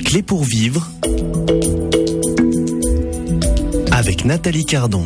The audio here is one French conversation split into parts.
Clés pour vivre avec Nathalie Cardon.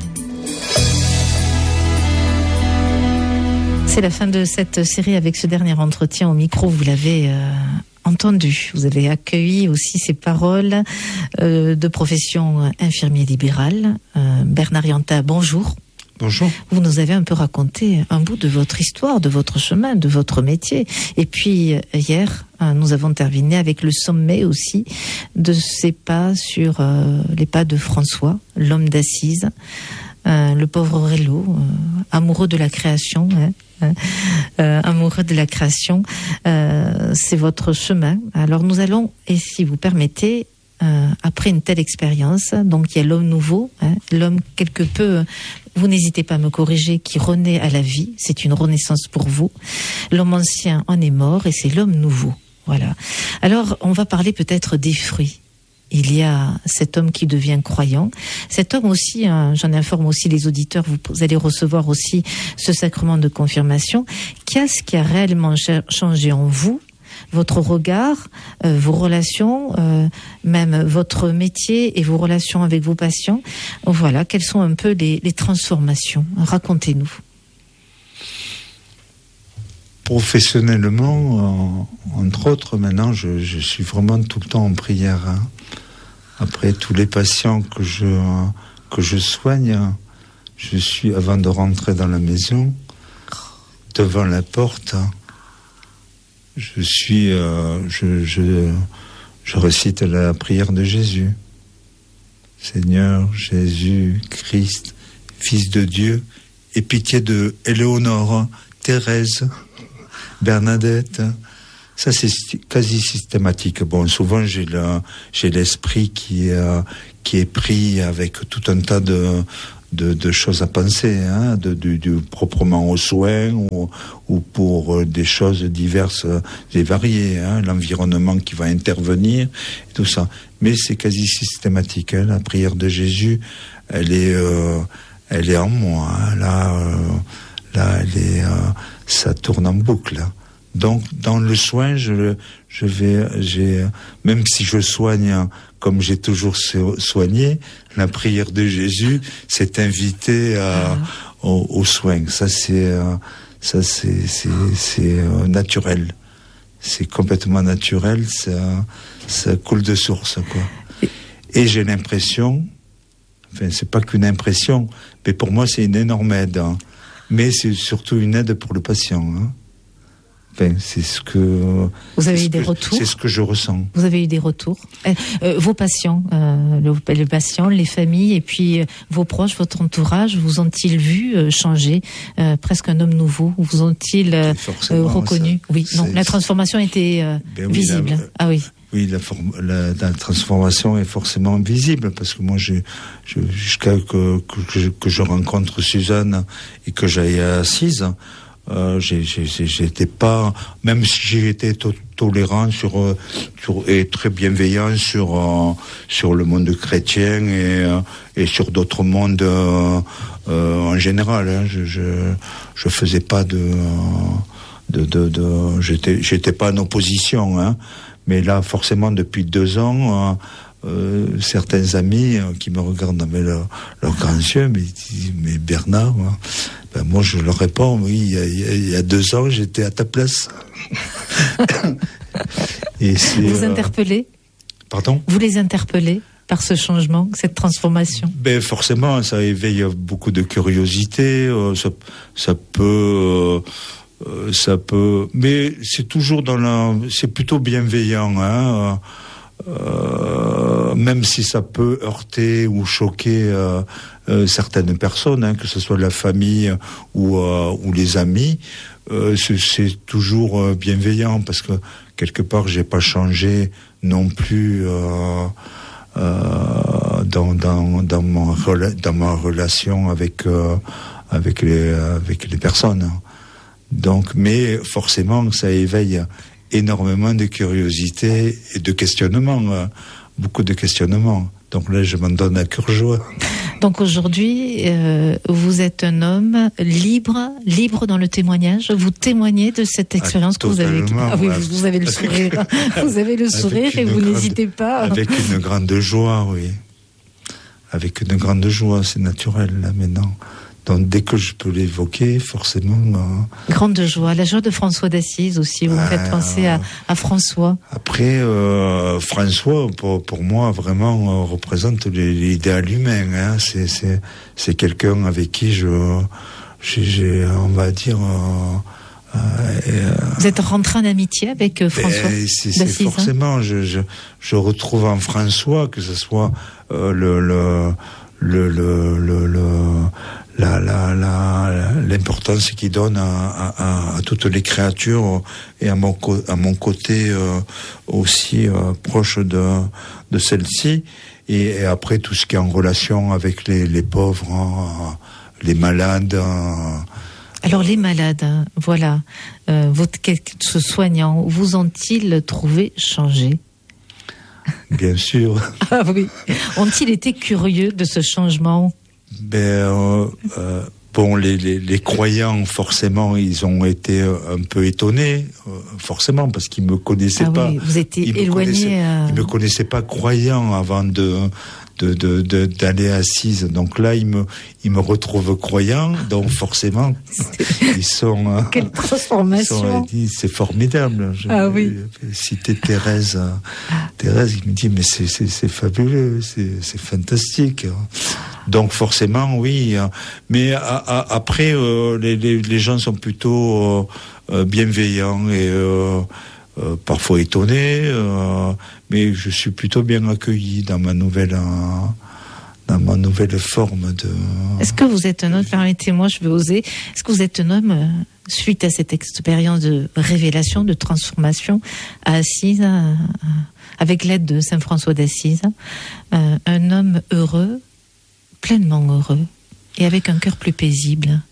C'est la fin de cette série avec ce dernier entretien au micro. Vous l'avez entendu. Vous avez accueilli aussi ces paroles de profession infirmier libéral. Bernard Yanta, bonjour. Bonjour. Vous nous avez un peu raconté un bout de votre histoire, de votre chemin, de votre métier. Et puis hier, nous avons terminé avec le sommet aussi de ces pas sur les pas de François, l'homme d'Assise, le pauvre Rélo, amoureux de la création. Amoureux de la création, c'est votre chemin. Alors nous allons, et si vous permettez, après une telle expérience, donc il y a l'homme nouveau, l'homme quelque peu, vous n'hésitez pas à me corriger, qui renaît à la vie, c'est une renaissance pour vous. L'homme ancien en est mort et c'est l'homme nouveau. Voilà. Alors on va parler peut-être des fruits. Il y a cet homme qui devient croyant. Cet homme aussi, j'en informe aussi les auditeurs, vous allez recevoir aussi ce sacrement de confirmation. Qu'est-ce qui a réellement changé en vous, votre regard, vos relations, même votre métier et vos relations avec vos patients? Voilà, quelles sont un peu les transformations? Racontez-nous. Professionnellement, entre autres, maintenant, je suis vraiment tout le temps en prière. Après tous les patients que je soigne, je suis, avant de rentrer dans la maison, devant la porte, je récite la prière de Jésus. Seigneur Jésus Christ, Fils de Dieu, aie pitié de Éléonore, Thérèse, Bernadette. Ça, c'est quasi systématique. Bon, souvent, j'ai l'esprit qui est pris avec tout un tas de choses à penser, proprement aux soins ou pour des choses diverses et variées, l'environnement qui va intervenir, et tout ça. Mais c'est quasi systématique. La prière de Jésus, elle est en moi. Là, ça tourne en boucle. Donc, dans le soin, même si je soigne comme j'ai toujours soigné, la prière de Jésus s'est invitée aux soins. Ça, c'est naturel. C'est complètement naturel. Ça coule de source, quoi. Et j'ai l'impression, enfin, c'est pas qu'une impression, mais pour moi, c'est une énorme aide. Mais c'est surtout une aide pour le patient. Enfin, c'est ce que vous avez eu des retours. C'est ce que je ressens. Vous avez eu des retours. Vos patients, les patients, les familles, et puis vos proches, votre entourage, vous ont-ils vu changer, presque un homme nouveau? Vous ont-ils reconnu? Oui, non, la transformation était visible. Oui, la transformation est forcément visible, parce que moi, jusqu'à que je rencontre Suzanne et que j'aille assise, j'étais pas, même si j'ai été tolérant et très bienveillant sur le monde chrétien et sur d'autres mondes en général. Je faisais pas j'étais pas en opposition. Mais là, forcément, depuis 2 ans, certains amis qui me regardent avec leurs grands yeux, mais Bernard, moi je leur réponds, oui, il y a 2 ans, j'étais à ta place. Et vous interpellez? Pardon? Vous les interpellez par ce changement, cette transformation? Forcément, ça éveille beaucoup de curiosité, ça peut, mais c'est toujours c'est plutôt bienveillant, même si ça peut heurter ou choquer certaines personnes, que ce soit la famille ou les amis, c'est toujours bienveillant, parce que quelque part j'ai pas changé non plus dans ma relation avec les personnes. Donc, mais forcément, ça éveille énormément de curiosité et de questionnement, beaucoup de questionnements. Donc là, je m'en donne à cœur joie. Donc aujourd'hui, vous êtes un homme libre dans le témoignage. Vous témoignez de cette expérience que vous avez vécue. Ah oui, vous avez le sourire. Vous avez le sourire et vous n'hésitez pas. Avec une grande joie, oui. Avec une grande joie, c'est naturel là maintenant. Donc dès que je peux l'évoquer, forcément... Grande joie, la joie de François d'Assise aussi, vous me faites penser à François. Après, François, pour moi, vraiment représente l'idéal humain. Hein. C'est quelqu'un avec qui j'ai on va dire... vous êtes rentré en amitié avec François d'Assise, forcément, hein. je retrouve en François, que ce soit l'importance qu'il donne à toutes les créatures et à mon côté aussi proche de celle-ci et après tout ce qui est en relation avec les pauvres, hein, les malades. Alors les malades, hein, voilà, ce soignant, vous ont-ils trouvé changé? Bien sûr. Ah oui. Ont-ils été curieux de ce changement? Bon, les croyants, forcément, ils ont été un peu étonnés, forcément, parce qu'ils me connaissaient pas. Oui, vous étiez éloigné. Ils me connaissaient pas croyant avant d'aller à Assise. Donc là, ils me retrouvent croyant. Donc forcément, ils sont. Quelle transformation! C'est formidable. Oui. Cité Thérèse. Thérèse, il me dit mais c'est fabuleux, c'est fantastique. Donc forcément, oui. Mais après, les gens sont plutôt bienveillants et parfois étonnés. Mais je suis plutôt bien accueilli dans ma nouvelle forme de... Est-ce que vous êtes un homme, permettez-moi, je vais oser, est-ce que vous êtes un homme, suite à cette expérience de révélation, de transformation à Assise, avec l'aide de Saint François d'Assise, un homme heureux, pleinement heureux, et avec un cœur plus paisible?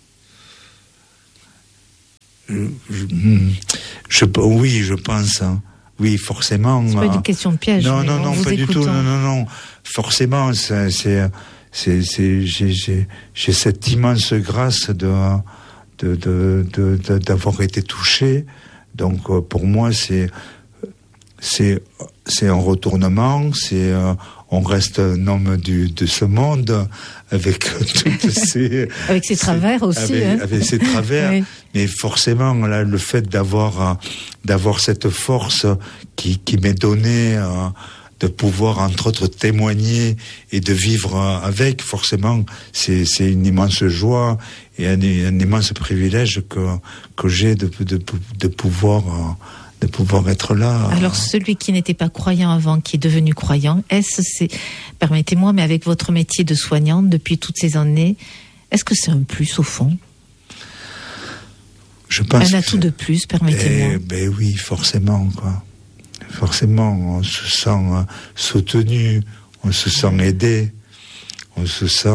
Oui, je pense... Hein. Oui, forcément. C'est pas une question de piège. Non, pas du tout. Non. Forcément, j'ai cette immense grâce d'avoir été touché. Donc, pour moi, c'est un retournement. On reste un homme de ce monde avec toutes ses... avec ses travers aussi. Avec ses travers. Oui. Mais forcément, là, le fait d'avoir cette force qui m'est donnée, de pouvoir, entre autres, témoigner et de vivre avec, forcément, c'est une immense joie et un immense privilège que j'ai de pouvoir être là. Alors, celui qui n'était pas croyant avant, qui est devenu croyant, permettez-moi, mais avec votre métier de soignante depuis toutes ces années, est-ce que c'est un plus au fond? Je pense un atout de plus, permettez-moi. Oui, forcément, quoi. Forcément, on se sent soutenu, on se sent aidé, on se sent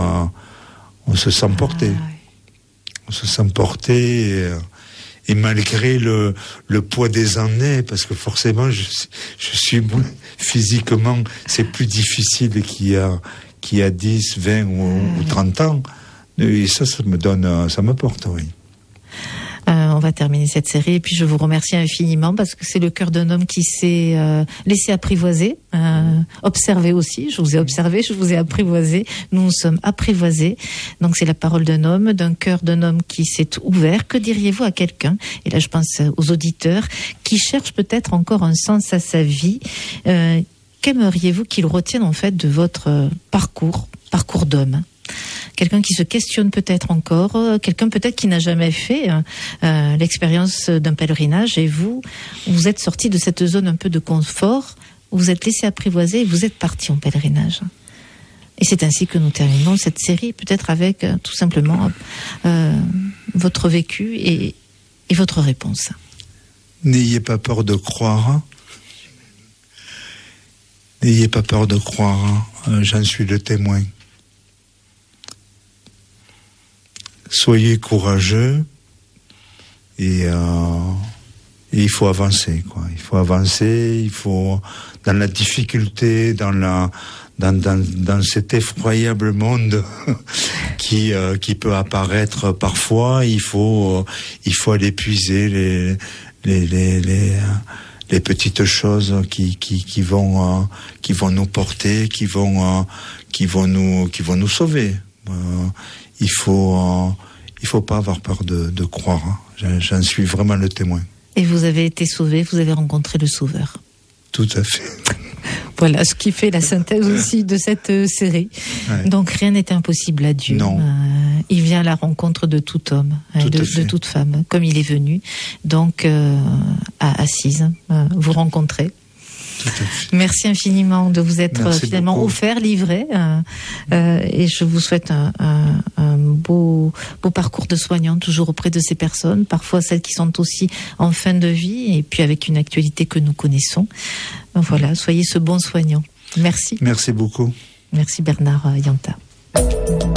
porté. Oui. On se sent porté et malgré le poids des années, parce que forcément, je suis physiquement, c'est plus difficile qu'il y a 10, 20 ou 30 ans. Et ça me porte, oui. On va terminer cette série et puis je vous remercie infiniment parce que c'est le cœur d'un homme qui s'est laissé apprivoiser, observer aussi. Je vous ai observé, je vous ai apprivoisé. Nous sommes apprivoisés. Donc c'est la parole d'un homme, d'un cœur d'un homme qui s'est ouvert. Que diriez-vous à quelqu'un, et là je pense aux auditeurs, qui cherchent peut-être encore un sens à sa vie? Qu'aimeriez-vous qu'il retienne en fait de votre parcours d'homme? Quelqu'un qui se questionne peut-être encore, quelqu'un peut-être qui n'a jamais fait l'expérience d'un pèlerinage, et vous êtes sorti de cette zone un peu de confort, vous êtes laissé apprivoiser et vous êtes parti en pèlerinage. Et c'est ainsi que nous terminons cette série, peut-être avec tout simplement votre vécu et votre réponse. N'ayez pas peur de croire. N'ayez pas peur de croire. J'en suis le témoin. Soyez courageux et Et il faut avancer, quoi. Il faut avancer, il faut, dans la difficulté, dans cet effroyable monde qui peut apparaître parfois, il faut aller puiser les petites choses qui vont nous porter, qui vont nous sauver. Il faut pas avoir peur de croire. J'en suis vraiment le témoin. Et vous avez été sauvé, vous avez rencontré le Sauveur. Tout à fait. Voilà, ce qui fait la synthèse aussi de cette série. Ouais. Donc rien n'est impossible à Dieu. Non. Il vient à la rencontre de tout homme, de toute femme, comme il est venu. Donc à Assise, vous rencontrez. Tout à fait. Merci infiniment de vous être finalement offert, livré, et je vous souhaite un beau parcours de soignant, toujours auprès de ces personnes, parfois celles qui sont aussi en fin de vie, et puis avec une actualité que nous connaissons. Voilà, soyez ce bon soignant. Merci. Merci beaucoup. Merci Bernard Yanta.